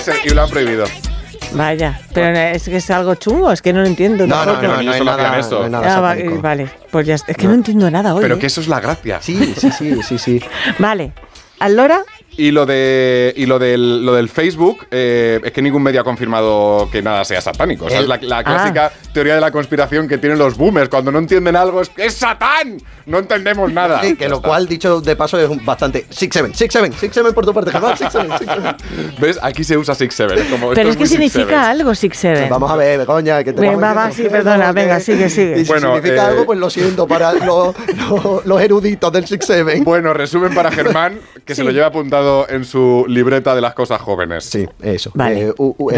y lo han prohibido. Vaya, pero es que es algo chungo, es que no lo entiendo. No tampoco. hay nada satánico. Vale, pues ya está. Es que no entiendo nada hoy. Pero que eso es la gracia. Sí. Vale, ¿Allora? Y lo del Facebook, es que ningún medio ha confirmado que nada sea satánico. O sea, es la clásica teoría de la conspiración que tienen los boomers. Cuando no entienden algo, es ¡Satán! No entendemos nada. Sí, que lo cual, dicho de paso, es bastante 6-7 por tu parte, Germán. 6-7. ¿Ves? Aquí se usa 6-7. Pero es que significa algo 6-7. Vamos a ver, Begoña, que te sí, perdona, venga, sigue. Y si significa algo, pues lo siento para los eruditos del 6-7. Bueno, resumen para Germán, que se lo lleva apuntado en su libreta de las cosas jóvenes. Sí, eso. Vale.